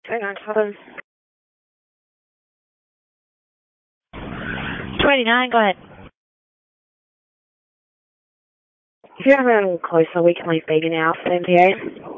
297. 29, go ahead. If you're ever closer, we can leave Beacon now, same PA.